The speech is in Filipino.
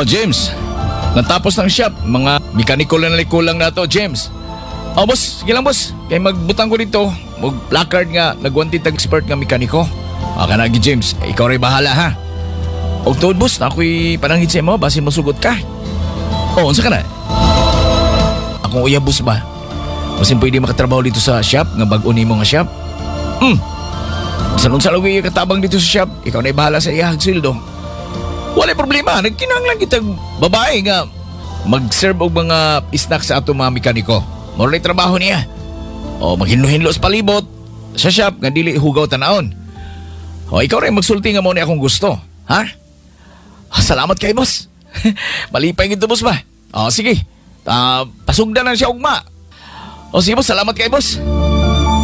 Oh, James. Natapos ng shop. Mga mekaniko lang na to, James. Oh, boss. Sige lang, boss. Kaya magbutang ko dito. Mag-placard nga. Nagwanted expert nga mekaniko. Okay na, James. Ikaw rin bahala, ha? O tuod, boss. Ako'y pananghit sa mo. Basi masugot ka. Oh, unsa ka na? Akong uya, boss ba? Basin pwede makatrabaho dito sa shop. Nga bag-uni mo nga shop. Sanong salawin katabang dito sa shop. Ikaw na bahala sa iyahag sildo. Wala problema. Nagkinahanglan kitang babae nga mag-serve og mga snacks sa ato mga mekaniko. Moro na trabaho niya. O maghinlo-hinlo sa palibot sa shop nga dili hugaw tanahon. O ikaw rin magsulti nga mo ni akong gusto. Ha? Salamat kay boss. Malipay gito, boss ba? O sige. Pasugdan na siya ugma. O sige, boss. Salamat kay boss.